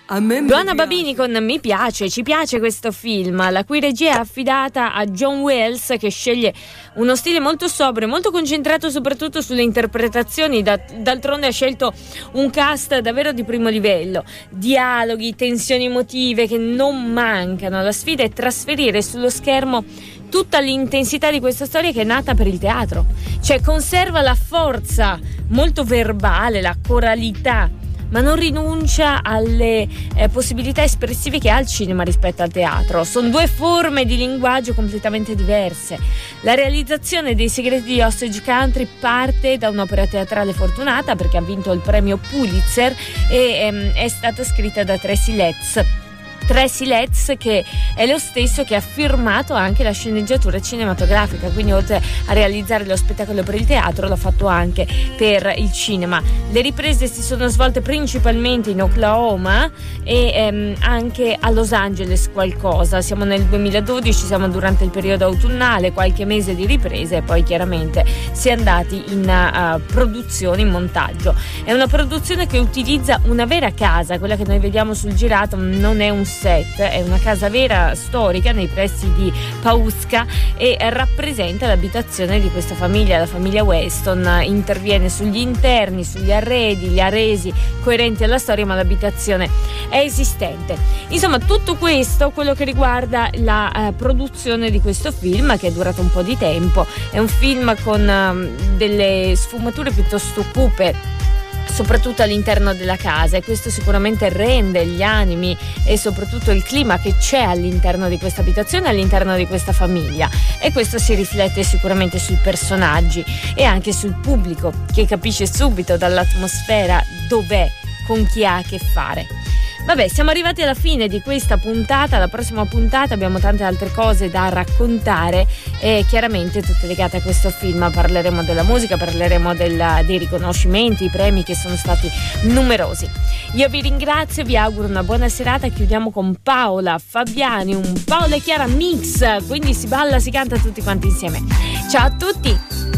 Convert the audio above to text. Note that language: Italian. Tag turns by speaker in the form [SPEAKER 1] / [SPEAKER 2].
[SPEAKER 1] Luana Babini con Mi piace, ci piace questo film, la cui regia è affidata a John Wells, che sceglie uno stile molto sobrio, molto concentrato soprattutto sulle interpretazioni. D'altronde ha scelto un cast davvero di primo livello, dialoghi, tensioni emotive che non mancano. La sfida è trasferire sullo schermo tutta l'intensità di questa storia che è nata per il teatro, cioè conserva la forza molto verbale, la coralità, ma non rinuncia alle possibilità espressive che ha il cinema rispetto al teatro. Sono due forme di linguaggio completamente diverse. La realizzazione dei Segreti di Osage Country parte da un'opera teatrale fortunata, perché ha vinto il premio Pulitzer e è stata scritta da Tracy Letts, che è lo stesso che ha firmato anche la sceneggiatura cinematografica, quindi oltre a realizzare lo spettacolo per il teatro l'ha fatto anche per il cinema. Le riprese si sono svolte principalmente in Oklahoma e anche a Los Angeles qualcosa. Siamo nel 2012, siamo durante il periodo autunnale, qualche mese di riprese e poi chiaramente si è andati in produzione, in montaggio. È una produzione che utilizza una vera casa, quella che noi vediamo sul girato non è un set, è una casa vera storica nei pressi di Pawhuska e rappresenta l'abitazione di questa famiglia, la famiglia Weston. Interviene sugli interni, sugli arredi, li ha resi coerenti alla storia, ma l'abitazione è esistente. Insomma, tutto questo, quello che riguarda la produzione di questo film, che è durato un po' di tempo. È un film con delle sfumature piuttosto cupe, soprattutto all'interno della casa, e questo sicuramente rende gli animi e soprattutto il clima che c'è all'interno di questa abitazione, all'interno di questa famiglia, e questo si riflette sicuramente sui personaggi e anche sul pubblico, che capisce subito dall'atmosfera dov'è, con chi ha a che fare. Vabbè, siamo arrivati alla fine di questa puntata. La prossima puntata abbiamo tante altre cose da raccontare e chiaramente tutte legate a questo film. Parleremo della musica, parleremo dei riconoscimenti, i premi che sono stati numerosi. Io vi ringrazio, vi auguro una buona serata. Chiudiamo con Paola Fabiani, un Paola e Chiara mix, quindi si balla, si canta tutti quanti insieme. Ciao a tutti!